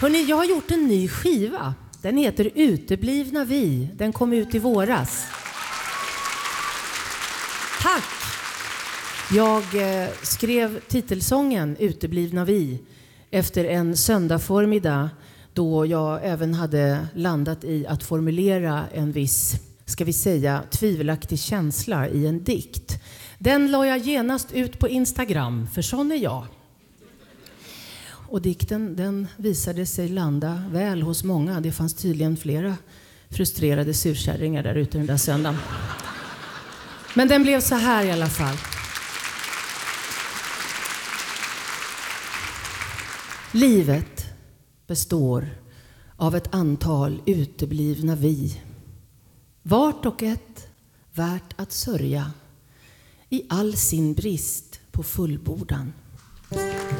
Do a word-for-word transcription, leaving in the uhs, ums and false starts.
Hörrni, jag har gjort en ny skiva. Den heter Uteblivna vi. Den kom ut i våras. Tack! Jag eh, skrev titelsången Uteblivna vi efter en söndag förmiddag då jag även hade landat i att formulera en viss, ska vi säga, tvivelaktig känsla i en dikt. Den la jag genast ut på Instagram, för sån är jag. Och dikten, den visade sig landa väl hos många. Det fanns tydligen flera frustrerade surkärringar där ute den där söndagen. Men den blev så här i alla fall. Livet består av ett antal uteblivna vi. Vart och ett värt att sörja i all sin brist på fullbordan.